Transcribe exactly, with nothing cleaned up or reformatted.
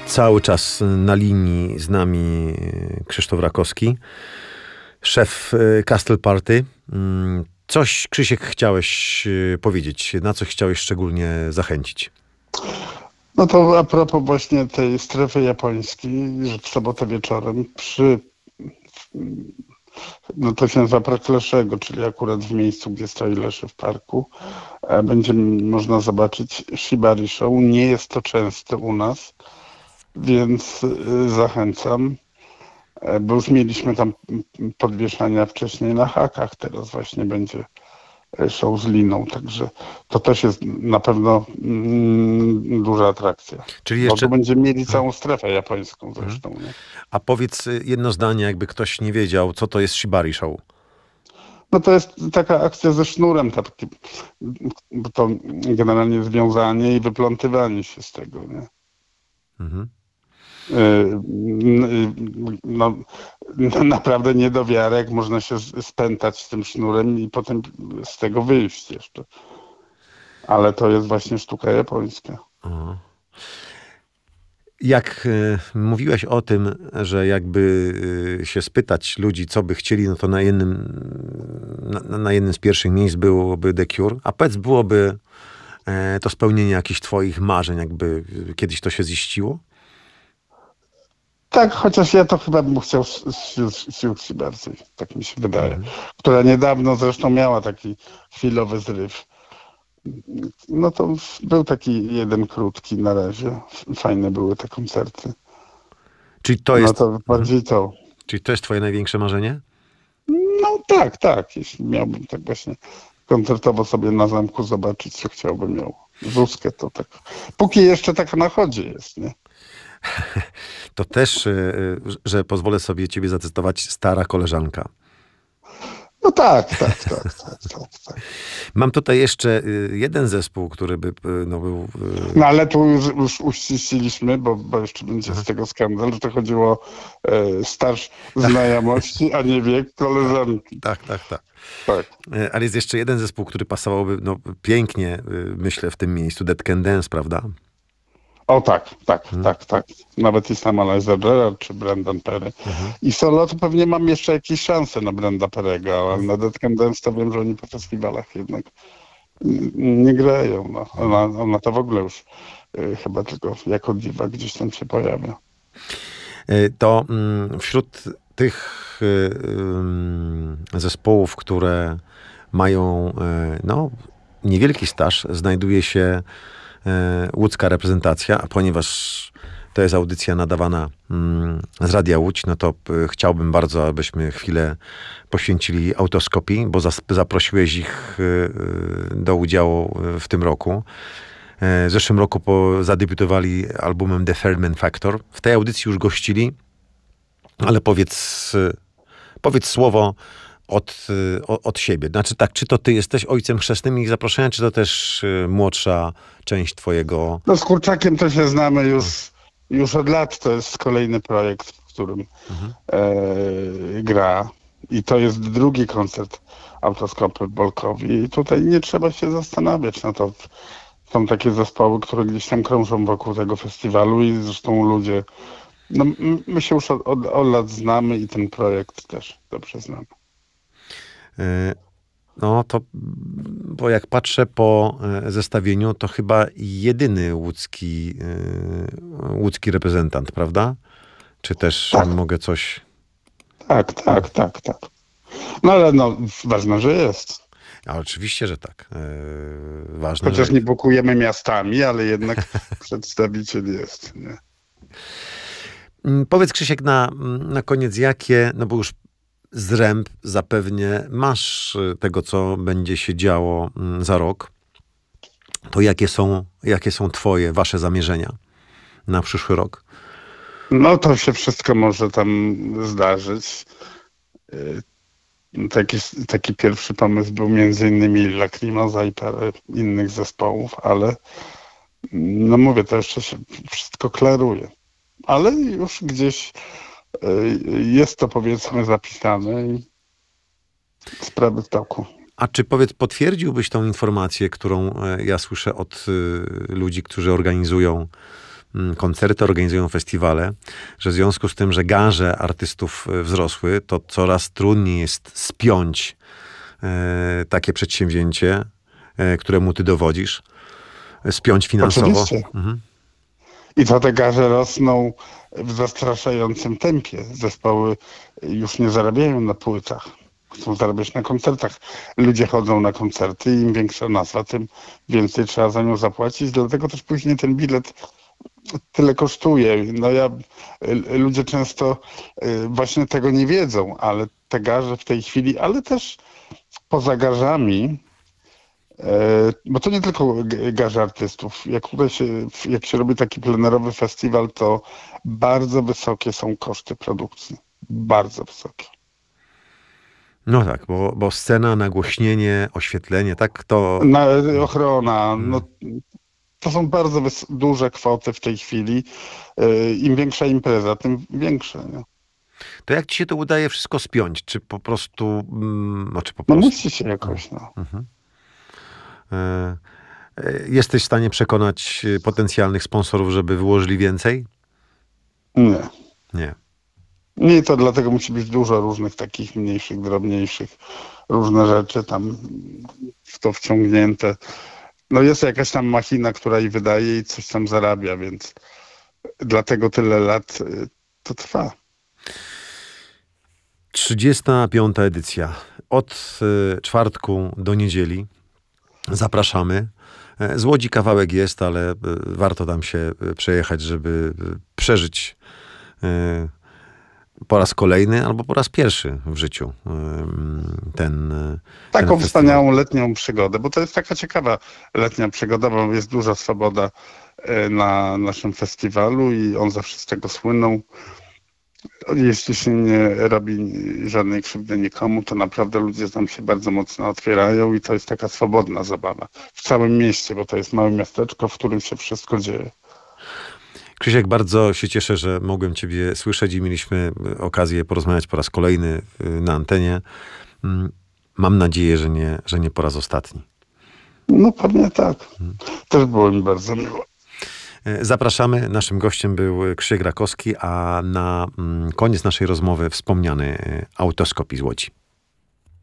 Cały czas na linii z nami Krzysztof Rakowski, szef Castle Party. Coś, Krzysiek, chciałeś powiedzieć, na coś chciałeś szczególnie zachęcić? No to a propos właśnie tej strefy japońskiej, że w sobotę wieczorem przy, no to się nazywa Park Leszego, czyli akurat w miejscu, gdzie stoi Leszy w parku, będzie można zobaczyć Shibari Show. Nie jest to częste u nas, więc zachęcam, bo już mieliśmy tam podwieszania wcześniej na hakach, teraz właśnie będzie show z liną, także to też jest na pewno mm, duża atrakcja. Czyli jeszcze... Bo tu będziemy mieli całą strefę japońską zresztą. Nie? A powiedz jedno zdanie, jakby ktoś nie wiedział, co to jest Shibari Show. No to jest taka akcja ze sznurem, taki, bo to generalnie związanie i wyplątywanie się z tego. Nie? Mhm. No, naprawdę niedowiarek, jak można się spętać z tym sznurem i potem z tego wyjść jeszcze. Ale to jest właśnie sztuka japońska. Aha. Jak y, mówiłeś o tym, że jakby y, się spytać ludzi, co by chcieli, no to na jednym, na, na jednym z pierwszych miejsc byłoby The Cure. A powiedz, byłoby y, to spełnienie jakichś twoich marzeń, jakby kiedyś to się ziściło? Tak, chociaż ja to chyba bym chciał Siouxsie bardziej, tak mi się wydaje. Mhm. Która niedawno zresztą miała taki chwilowy zryw. No to był taki jeden krótki na razie. Fajne były te koncerty. Czyli to jest... No to bardziej to. Czyli to jest twoje największe marzenie? No tak, tak. Jeśli miałbym tak właśnie koncertowo sobie na zamku zobaczyć, co chciałbym miał. Zuzkę to tak. Póki jeszcze tak na chodzie jest, nie? To też, że pozwolę sobie ciebie zacytować, stara koleżanka. No tak, tak, tak, tak, tak, tak. Mam tutaj jeszcze jeden zespół, który by no, był... No ale tu już, już uściśliliśmy, bo, bo jeszcze będzie Aha. z tego skandal, że to chodziło o e, staż znajomości, a nie wiek koleżanki. Tak, tak, tak. tak. Ale jest jeszcze jeden zespół, który pasowałoby no, pięknie, myślę, w tym miejscu. Dead Can Dance, prawda? O tak, tak, hmm. tak, tak. Nawet i sama Liza Gerrard czy Brendan Perry. Mhm. I solo to pewnie mam jeszcze jakieś szanse na Brenda Perry'ego, ale na Dead Can Dance to wiem, że oni po festiwalach jednak nie grają. No. Ona, ona to w ogóle już y, chyba tylko jako diwa gdzieś tam się pojawia. To mm, wśród tych y, y, zespołów, które mają y, no, niewielki staż, znajduje się łódzka reprezentacja, a ponieważ to jest audycja nadawana mm, z Radia Łódź, no to y, chciałbym bardzo, abyśmy chwilę poświęcili autoskopii, bo zas- zaprosiłeś ich y, y, do udziału w tym roku. W zeszłym roku po, zadebiutowali albumem The Fairman Factor. W tej audycji już gościli, ale powiedz, y, powiedz słowo Od, od siebie. Znaczy tak, czy to ty jesteś ojcem chrzestnym ich zaproszenia, czy to też y, młodsza część twojego... No z Kurczakiem to się znamy już, już od lat. To jest kolejny projekt, w którym mhm. e, gra. I to jest drugi koncert Autoskopy Bolkowi. I tutaj nie trzeba się zastanawiać. No to są takie zespoły, które gdzieś tam krążą wokół tego festiwalu i zresztą ludzie... No my się już od, od, od lat znamy i ten projekt też dobrze znamy. No to, bo jak patrzę po zestawieniu, to chyba jedyny łódzki, łódzki reprezentant, prawda? Czy też tak. mogę coś... Tak, tak, tak, tak. No ale no, ważne, że jest. A oczywiście, że tak. Ważne, Chociaż że... nie bukujemy miastami, ale jednak przedstawiciel jest. Nie? Powiedz, Krzysiek, na, na koniec, jakie, no bo już zręb zapewnie masz tego, co będzie się działo za rok, to jakie są, jakie są twoje, wasze zamierzenia na przyszły rok? No to się wszystko może tam zdarzyć. Taki, taki pierwszy pomysł był między innymi Lacrimosa i parę innych zespołów, ale no mówię, to jeszcze się wszystko klaruje. Ale już gdzieś jest to, powiedzmy, zapisane i sprawy w toku. A czy powiedz, potwierdziłbyś tą informację, którą ja słyszę od ludzi, którzy organizują mm, koncerty, organizują festiwale, że w związku z tym, że garze artystów e, wzrosły, to coraz trudniej jest spiąć e, takie przedsięwzięcie, e, któremu ty dowodzisz, e, spiąć finansowo. Oczywiście. Mhm. I to te garze rosną w zastraszającym tempie. Zespoły już nie zarabiają na płytach. Chcą zarabiać na koncertach. Ludzie chodzą na koncerty i im większa nazwa, tym więcej trzeba za nią zapłacić. Dlatego też później ten bilet tyle kosztuje. No ja, ludzie często właśnie tego nie wiedzą, ale te garze w tej chwili, ale też poza garzami, bo to nie tylko garze artystów. Jak tutaj się, jak się robi taki plenerowy festiwal, to bardzo wysokie są koszty produkcji. Bardzo wysokie. No tak, bo, bo scena, nagłośnienie, oświetlenie, tak to... Na, ochrona, no, to są bardzo wys- duże kwoty w tej chwili. Im większa impreza, tym większe. Nie? To jak ci się to udaje wszystko spiąć? Czy po prostu... Mm, znaczy po No prostu... musi się jakoś, no. Mhm. E, e, jesteś w stanie przekonać potencjalnych sponsorów, żeby wyłożyli więcej? Nie. Nie. Nie, to dlatego musi być dużo różnych takich mniejszych, drobniejszych, różne rzeczy tam w to wciągnięte. No jest jakaś tam machina, która i wydaje i coś tam zarabia, więc dlatego tyle lat y, to trwa. trzydziesta piąta edycja. Od y, czwartku do niedzieli zapraszamy. E, Z Łodzi kawałek jest, ale y, warto tam się y, przejechać, żeby y, przeżyć y, po raz kolejny albo po raz pierwszy w życiu y, ten y, Taką ten festiwal. wspaniałą letnią przygodę, bo to jest taka ciekawa letnia przygoda, bo jest duża swoboda y, na naszym festiwalu i on zawsze z tego słynął. Jeśli się nie robi żadnej krzywdy nikomu, to naprawdę ludzie tam się bardzo mocno otwierają i to jest taka swobodna zabawa w całym mieście, bo to jest małe miasteczko, w którym się wszystko dzieje. Krzysiek, bardzo się cieszę, że mogłem ciebie słyszeć i mieliśmy okazję porozmawiać po raz kolejny y, na antenie. Mm, Mam nadzieję, że nie, że nie po raz ostatni. No pewnie tak. Też było mi bardzo miło. E, Zapraszamy. Naszym gościem był Krzysiek Rakowski, a na mm, koniec naszej rozmowy wspomniany e, autoskop z Łodzi.